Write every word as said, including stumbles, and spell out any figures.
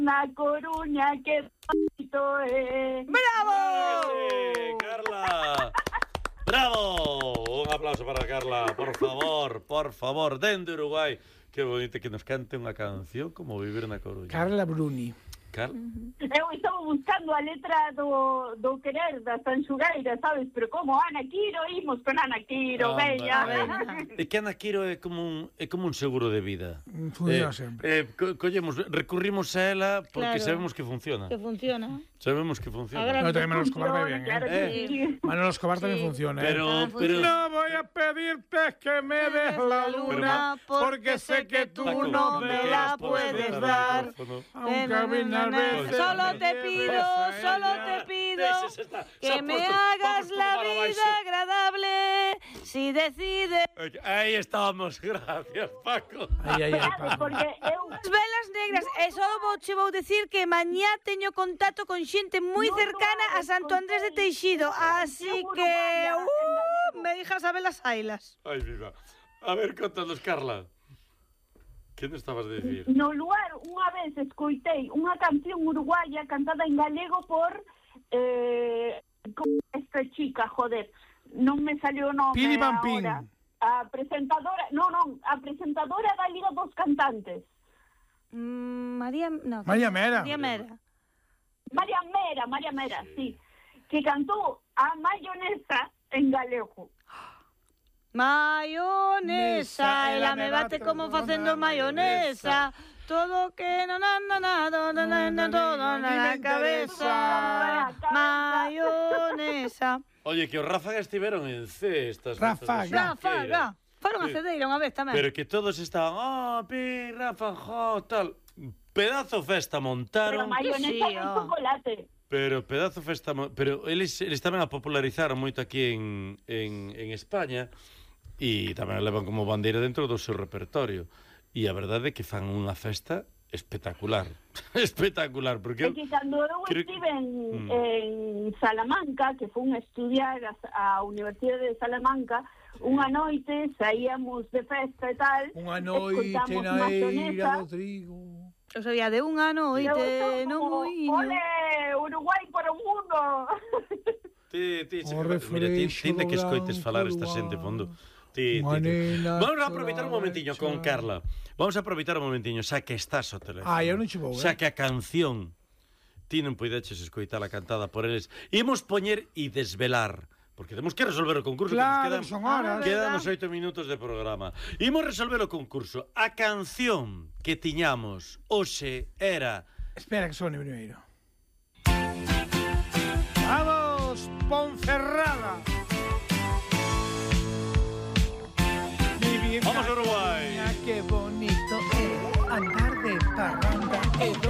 Na Coruña, que bonito é. ¡Bravo! ¡Sí, Carla! ¡Bravo! Un aplauso para Carla, por favor, por favor, dende Uruguai. Que bonito que nos cante unha canción como Vivir na Coruña. Carla Bruni. Carla? Eu estaba buscando a letra do, do querer da Sanxugueira, sabes? Pero como Ana Quiro, imos con Ana Quiro, Ah, bella. E que Ana Quiro é como un, é como un seguro de vida. Funciona eh, sempre. Eh, co collemos, recurrimos a ela porque Claro. sabemos que funciona. Que funciona. Sabemos que funciona. Agora- No, tamén Manolo Escobar vai ben, Claro eh? que Eh. sí. Manolo Escobar tamén Sí. funciona, eh? Pero, Ah, pero... funciona. No voy a pedirte que me des la luna, porque sé que tú Paco, no me la quieras puedes poner dar. el micrófono. Aunque algunas veces Solo me te lleves pido, a solo ella. te pido Ese se está- se que ha me puesto- hagas vamos la por abaixo. vida agradable si decides. Aí estamos, gracias, Paco. Ay, ay, ay, Sabes, Paco. porque eu... As velas negras, e só vou che vou dicir que mañá teño contacto con xente moi No, cercana no, a Santo Andrés de Teixido, así Seguro, que vaya, en uh, galego. me dijas a ver las ailas. Ay, viva. A ver, contanos, Carla. Que nos estabas a dicir? No lugar, unha vez escoitei unha canción uruguaya cantada en galego por eh, como esta chica, joder, non me salió o nome Pili Pampín. ahora. A presentadora, no, non, a presentadora da Liga dos Cantantes. Mm, María, no. María Mera. María Mera. María Mera, María Mera, sí, que cantou a mayonesa en galego. Mayonesa, ela me bate como facendo mayonesa. Todo que no na na na do, na na na todo na cabeza. Mayonesa. Oye, que os ráfagas estiveron en C estas Ráfaga. festas de Rafa, Xunqueira. ra. Foron a Sí. Cedeira unha vez tamén. Pero que todos estaban, oh, pi, Rafa, jo, tal. Pedazo festa Pero montaron, mayonesa sí, de oh. chocolate. pero pedazo festa, mo- pero eles, eles tamén a popularizaron moito aquí en, en, en España e tamén a levan como bandeira dentro do seu repertorio. E a verdade é que fan unha festa espectacular. espectacular, porque É que cando eu creo- estive en, Mm. en Salamanca, que fun a estudiar a, a Universidade de Salamanca, unha noite saíamos de festa e tal, Unha noite escoitamos na mayonesa, eira do trigo. Eu sabía de unha e eu noite estaba no como, muiño. ole, Uruguai para o mundo. Ti, ti, O mira, ti, refrexo ti de que do escoites falar esta branco xente, luar. fondo. Ti, ti, Unha ti. nena Vamos a aproveitar un choraba, momentiño con choraba. Carla. Vamos a aproveitar un momentiño, xa que estás ao teléfono. Ai, eu non che vou, Xa eh. que a canción ti non poideches escoitala cantada por eles. Imos poñer e desvelar, porque temos que resolver o concurso. Claro, que nos son quedan, horas. quedan os oito minutos de programa. Imos resolver o concurso. A canción que tiñamos hoxe era... Espera que sone primeiro. Vamos, Ponferrada. Vivir Vamos, na Uruguai. Coruña, qué bonito es andar de parranda.